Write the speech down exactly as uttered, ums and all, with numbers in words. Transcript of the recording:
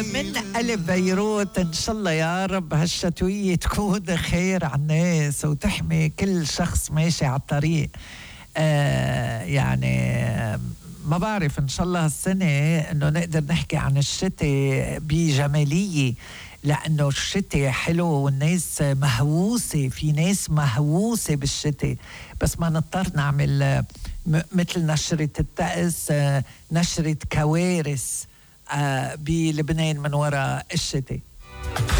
من قلب بيروت إن شاء الله يا رب هالشتوية تكون خير على الناس وتحمي كل شخص ماشي على الطريق. آه يعني ما بعرف إن شاء الله هالسنة إنه نقدر نحكي عن الشتاء بجمالية، لأنه الشتاء حلو والناس مهووسة، في ناس مهووسة بالشتاء، بس ما نضطر نعمل مثل نشرة الطقس نشرة كوارث بلبنان من وراء الشتاء.